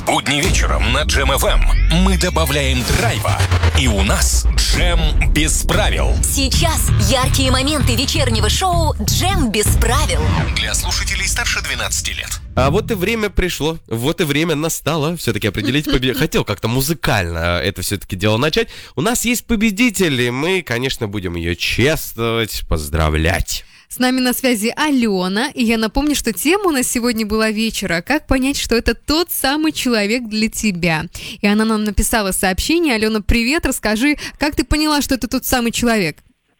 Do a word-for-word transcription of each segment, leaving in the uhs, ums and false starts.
В будни вечером на Джем эф эм мы добавляем драйва, и у нас Джем без правил. Сейчас яркие моменты вечернего шоу «Джем без правил». Для слушателей старше двенадцати лет. А вот и время пришло, вот и время настало все-таки определить победителя. Хотел как-то музыкально это все-таки дело начать. У нас есть победитель, и мы, конечно, будем ее чествовать, поздравлять. С нами на связи Алена, и я напомню, что тема у нас сегодня была вечера «Как понять, что это тот самый человек для тебя?» И она нам написала сообщение. Алена, привет, расскажи, как ты поняла, что это тот самый человек?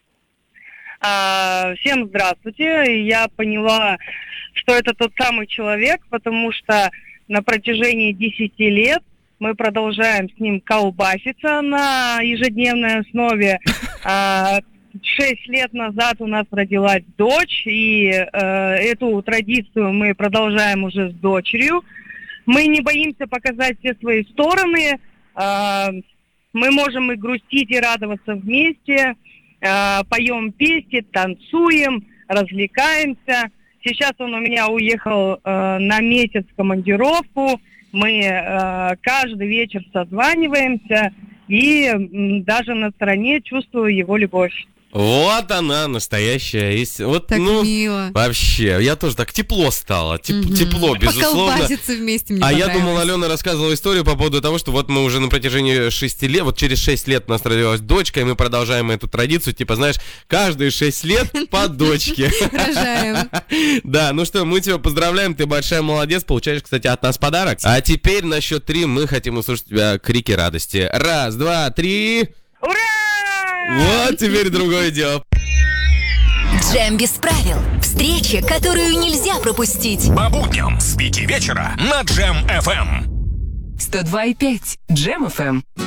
А, всем здравствуйте. Я поняла, что это тот самый человек, потому что на протяжении десяти лет мы продолжаем с ним колбаситься на ежедневной основе. А, Шесть лет назад у нас родилась дочь, и э, эту традицию мы продолжаем уже с дочерью. Мы не боимся показать все свои стороны. Э, мы можем и грустить, и радоваться вместе. Э, поем песни, танцуем, развлекаемся. Сейчас он у меня уехал э, на месяц в командировку. Мы э, каждый вечер созваниваемся, и э, даже на стороне чувствую его любовь. Вот она, настоящая истина. Вот, Так ну, мило. Вообще, я тоже так тепло стало. Теп- Мгм. Тепло, безусловно. Поколбаситься вместе мне А я понравилось. думал, Алена рассказывала историю по поводу того, что вот мы уже на протяжении шести лет, вот через шесть лет у нас родилась дочка, и мы продолжаем эту традицию, типа, знаешь, каждые шесть лет по дочке. Рожаем. Да, ну что, мы тебя поздравляем, ты большая молодец, получаешь, кстати, от нас подарок. А теперь на счет три мы хотим услышать у тебя крики радости. Раз, два, три. Ура! Вот теперь другое дело. «Джем без правил». Встреча, которую нельзя пропустить. По будням с пяти вечера на Джем эф эм. сто два и пять Джем эф эм.